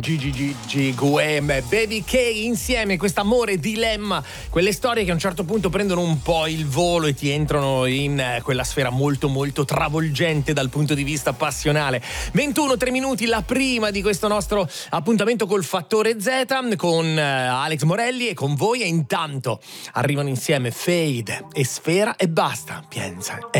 Gigi Guem, Baby K insieme, quest'amore dilemma, quelle storie che a un certo punto prendono un po' il volo e ti entrano in quella sfera molto molto travolgente dal punto di vista passionale. 3 minuti, la prima di questo nostro appuntamento col Fattore Z con Alex Morelli e con voi, e intanto arrivano insieme Fade e Sfera e basta, piensa.